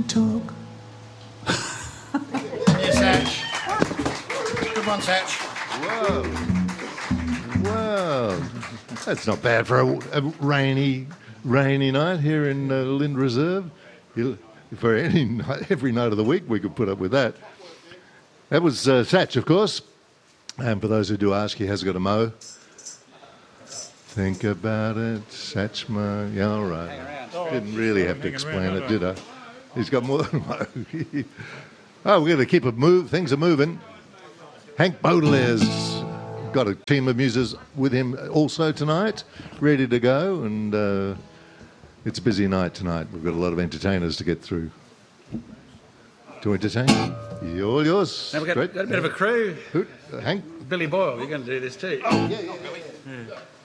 talk. Yes, Satch. Good one, Satch. Well, that's not bad for a rainy night here in Lind Reserve. For every night of the week, we could put up with that. That was Satch, of course. And for those who do ask, he has got a mo. Think about it, Satch mo. Yeah, all right. Didn't really have to explain it, did I? He's got more than a mo. Oh, we're going to keep it things are moving. Hank Baudelaire's got a team of muses with him also tonight, ready to go, and it's a busy night tonight. We've got a lot of entertainers to get through. To entertain? All yours. Now we've got a bit of a crew. Hank? Billy Boyle, you're going to do this too. Oh, yeah, Billy. Yeah.